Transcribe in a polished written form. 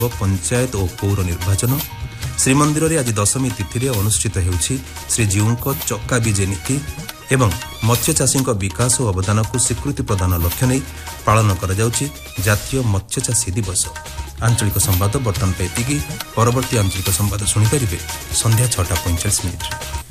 पंचायत और पौर निर्वाचन श्रीमंदिर में आज दशमी तिथि अनुष्ठित होउछि श्रीजीव चक्का विजय नीति एवं मत्स्य चाषी विकास और अवदान को स्वीकृति प्रदान लक्ष्य नहीं पालन कर जातीय मत्स्य चाषी दिवस। आंचलिक संवाद बर्तमान पे परवर्ती आंचलिक संवाद शुणिपारे संध्या 6:45।